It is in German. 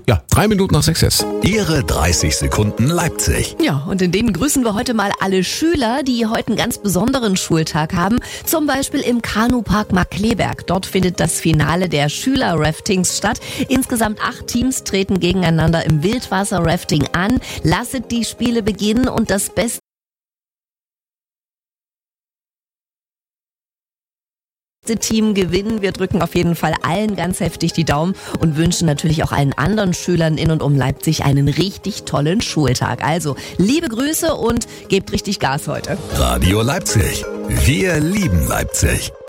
Ja, 3 Minuten nach 6 jetzt. Ihre 30 Sekunden Leipzig. Ja, und in denen grüßen wir heute mal alle Schüler, die heute einen ganz besonderen Schultag haben. Zum Beispiel im Kanupark Markkleeberg. Dort findet das Finale der Schüler-Raftings statt. Insgesamt 8 Teams treten gegeneinander im Wildwasser-Rafting an. Lasset die Spiele beginnen und das beste Team gewinnen. Wir drücken auf jeden Fall allen ganz heftig die Daumen und wünschen natürlich auch allen anderen Schülern in und um Leipzig einen richtig tollen Schultag. Also, liebe Grüße und gebt richtig Gas heute. Radio Leipzig. Wir lieben Leipzig.